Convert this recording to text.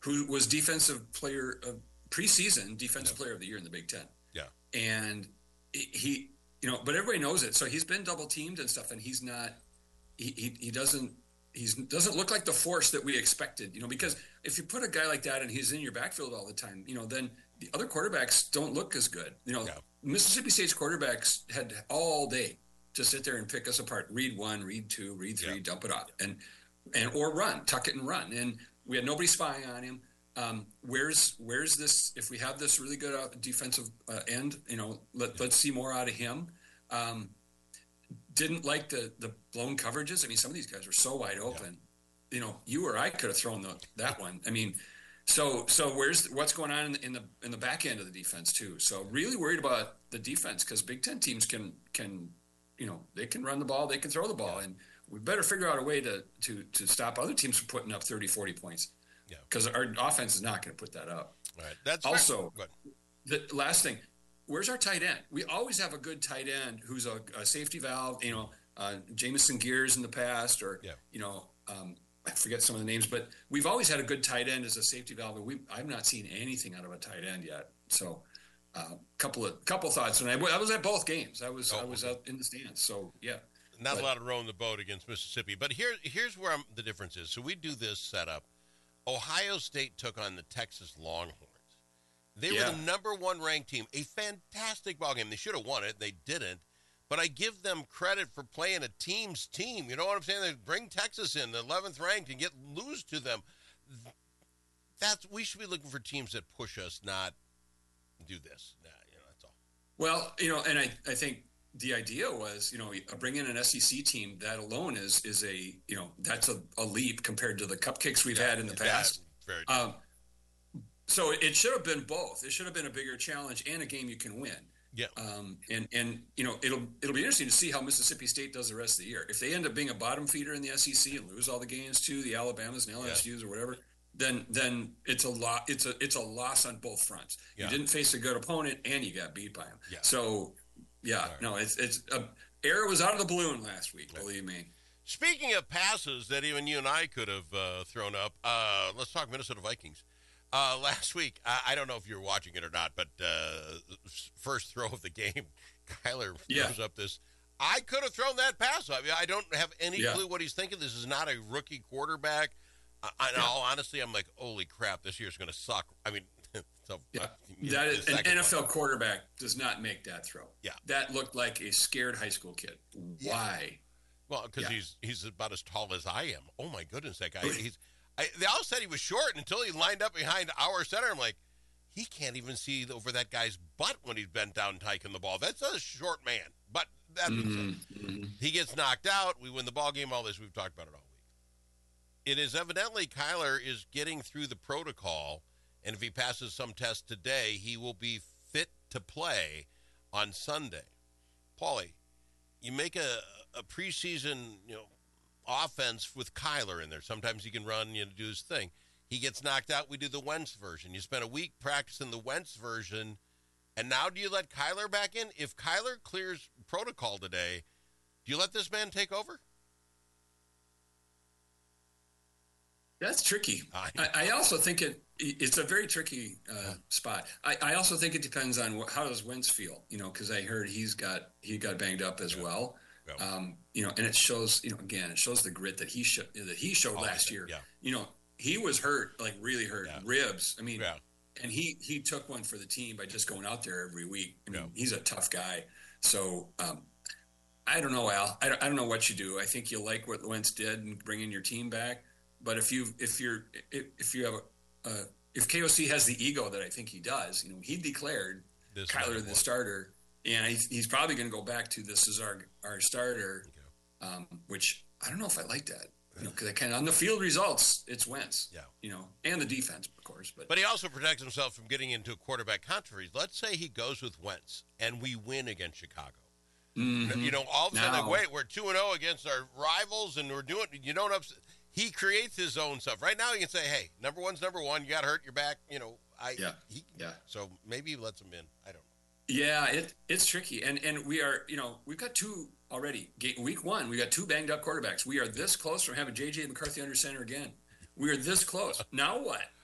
who was preseason defensive player of the year in the Big Ten. Yeah. And he, but everybody knows it. So he's been double teamed and stuff, and he's not, he doesn't look like the force that we expected, because if you put a guy like that and he's in your backfield all the time, then the other quarterbacks don't look as good. Mississippi State's quarterbacks had all day to sit there and pick us apart, read one, read two, read three, dump it off, and or run, tuck it and run. And we had nobody spying on him. Where's this? If we have this really good defensive end, let's see more out of him. Didn't like the blown coverages. I mean, some of these guys were so wide open. Yeah. You or I could have thrown that one. I mean, so what's going on in the back end of the defense too? So really worried about the defense, because Big Ten teams can they can run the ball, they can throw the ball, and we better figure out a way to stop other teams from putting up 30, 40 points. Yeah, because our offense is not going to put that up. Right. That's also the last thing. Where's our tight end? We always have a good tight end who's a safety valve. Jamison Gears in the past, or I forget some of the names, but we've always had a good tight end as a safety valve. But I've not seen anything out of a tight end yet. So, couple thoughts. And I was at both games. I was out in the stands. So yeah. Not a lot of rowing the boat against Mississippi, but here's where the difference is. So we do this setup. Ohio State took on the Texas Longhorns. They were the number one ranked team, a fantastic ball game. They should have won it. They didn't. But I give them credit for playing a team's team. You know what I'm saying? They bring Texas in, the 11th ranked, and lose to them. We should be looking for teams that push us, not do this. That's all. Well, and I think the idea was, bring in an SEC team. That alone is a, that's a leap compared to the cupcakes we've had in the past. Very So it should have been both. It should have been a bigger challenge and a game you can win. Yeah. And it'll be interesting to see how Mississippi State does the rest of the year. If they end up being a bottom feeder in the SEC and lose all the games to the Alabamas and LSUs or whatever, then it's a lot. It's a loss on both fronts. Yeah. You didn't face a good opponent and you got beat by them. Yeah. So it's air was out of the balloon last week. Right. Believe me. Speaking of passes that even you and I could have thrown up, let's talk Minnesota Vikings. Last week, I don't know if you were watching it or not, but first throw of the game, Kyler throws up this. I could have thrown that pass. I mean, I don't have any clue what he's thinking. This is not a rookie quarterback. In all honesty, I'm like, holy crap, this year's going to suck. I mean, that is an NFL quarterback does not make that throw. Yeah, that looked like a scared high school kid. Why? Well, because he's about as tall as I am. Oh my goodness, that guy. They all said he was short until he lined up behind our center. I'm like, he can't even see over that guy's butt when he's bent down taking the ball. That's a short man. But that he gets knocked out. We win the ball game. All this, we've talked about it all week. It is evidently Kyler is getting through the protocol, and if he passes some test today, he will be fit to play on Sunday. Paulie, you make a preseason, offense with Kyler in there. Sometimes he can run, do his thing. He gets knocked out. We do the Wentz version. You spent a week practicing the Wentz version, and now do you let Kyler back in? If Kyler clears protocol today, do you let this man take over? That's tricky. I also think it's a very tricky spot. I also think it depends on how does Wentz feel, because I heard he got banged up as well. And it shows, again, it shows the grit that he showed last year. Yeah. He was hurt, like really hurt, ribs. I mean, and he took one for the team by just going out there every week. I mean, he's a tough guy. So I don't know, Al. I don't know what you do. I think you like what Wentz did and bringing your team back. But if KOC has the ego that I think he does, he declared Kyler the starter. And he's probably going to go back to this is our starter, which I don't know if I like that, because on the field results, it's Wentz, and the defense, of course. But he also protects himself from getting into a quarterback controversy. Let's say he goes with Wentz and we win against Chicago. Mm-hmm. All of a sudden, wait, we're 2-0 against our rivals and we're doing, he creates his own stuff. Right now, he can say, hey, number one's number one. You got hurt your back, So maybe he lets him in. I don't know. Yeah, it's tricky, and we are, we've got two already. Week one, we got two banged up quarterbacks. We are this close from having J.J. McCarthy under center again. We are this close. Now what?